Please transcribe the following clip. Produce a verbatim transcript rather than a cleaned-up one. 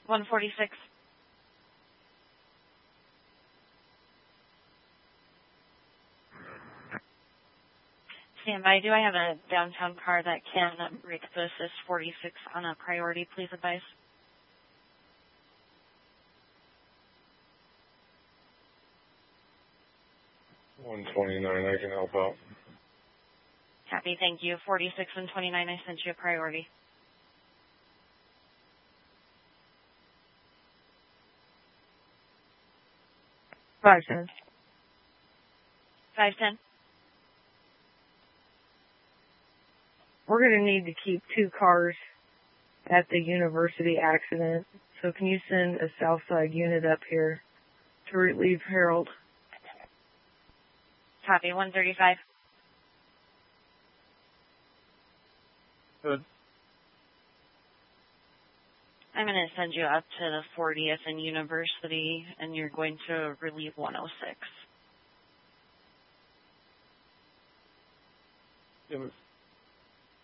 one forty-six. Stand by. Do I have a downtown car that can break the assist forty-six on a priority? Please advise. one twenty-nine, I can help out. Happy, thank you. forty-six and twenty-nine, I sent you a priority. five ten. five ten. We're going to need to keep two cars at the university accident. So can you send a Southside unit up here to relieve Harold? Copy, one thirty-five. Good. I'm going to send you up to the fortieth and University, and you're going to relieve one oh six. Yeah,